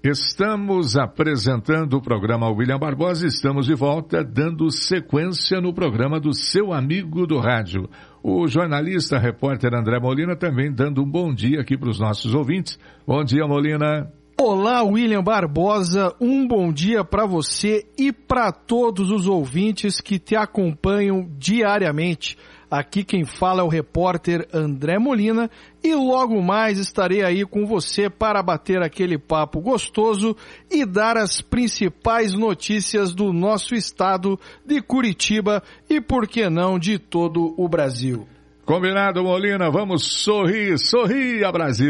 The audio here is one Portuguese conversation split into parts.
Estamos apresentando o programa William Barbosa, estamos de volta dando sequência no programa do seu amigo do rádio. O jornalista, repórter André Molina também dando um bom dia aqui para os nossos ouvintes. Bom dia, Molina. Olá, William Barbosa, um bom dia para você e para todos os ouvintes que te acompanham diariamente. Aqui quem fala é o repórter André Molina e logo mais estarei aí com você para bater aquele papo gostoso e dar as principais notícias do nosso estado de Curitiba e, por que não, de todo o Brasil. Combinado, Molina, vamos sorria Brasil.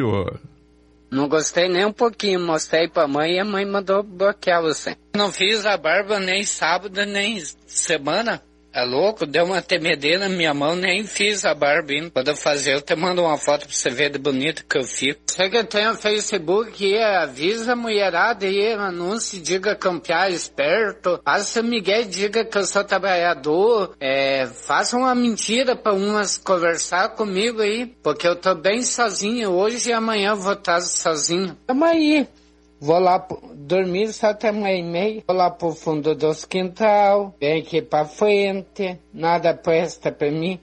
Não gostei nem um pouquinho, mostrei pra mãe e a mãe mandou bloquear você. Não fiz a barba nem sábado, nem semana. É louco, deu uma tremedeira na minha mão, nem fiz a barba ainda. Quando eu fazer, eu te mando uma foto pra você ver de bonito que eu fico. Chega, tem o Facebook e avisa a mulherada aí, anúncio, diga campear esperto. Faça Miguel, diga que eu sou trabalhador. Faça uma mentira pra umas conversar comigo aí, porque eu tô bem sozinho hoje e amanhã eu vou estar sozinho. Tamo aí. Vou lá dormir só até 1h30, vou lá pro fundo dos quintal, vem aqui pra frente, nada presta pra mim.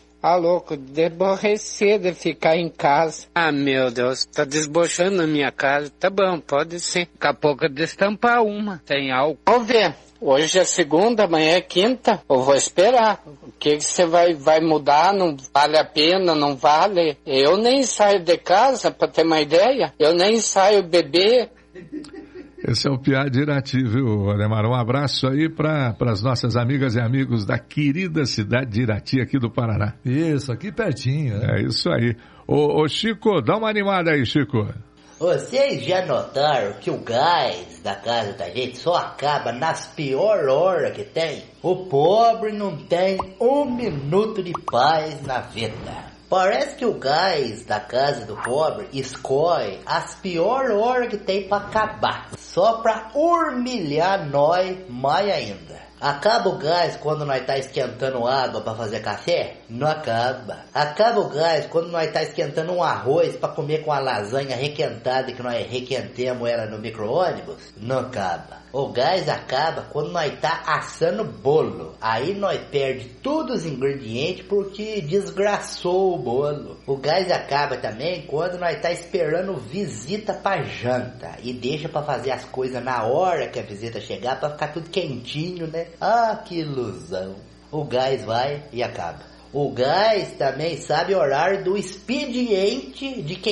Louco, de aborrecer de ficar em casa. Meu Deus, tá desbochando na minha casa. Tá bom, pode ser. Daqui a pouco eu destampar uma, tem álcool. Vamos ver. Hoje é segunda, amanhã é quinta. Eu vou esperar. O que você vai mudar? Não vale a pena, não vale? Eu nem saio de casa, pra ter uma ideia. Eu nem saio beber. Esse é o Piá de Irati, viu, Ademar? Um abraço aí para as nossas amigas e amigos da querida cidade de Irati, aqui do Paraná. Isso, aqui pertinho, né? É isso aí. Ô Chico, dá uma animada aí, Chico. Vocês já notaram que o gás da casa da gente só acaba nas piores horas que tem? O pobre não tem um minuto de paz na vida. Parece que o gás da casa do pobre escolhe as piores horas que tem pra acabar. Só pra humilhar nós mais ainda. Acaba o gás quando nós tá esquentando água pra fazer café? Não acaba. Acaba o gás quando nós tá esquentando um arroz pra comer com a lasanha requentada que nós requentemos ela no micro-ônibus? Não acaba. O gás acaba quando nós tá assando bolo. Aí nós perde todos os ingredientes porque desgraçou o bolo. O gás acaba também quando nós tá esperando visita pra janta. E deixa pra fazer as coisas na hora que a visita chegar pra ficar tudo quentinho, né? Que ilusão. O gás vai e acaba. O gás também sabe o horário do expediente de quem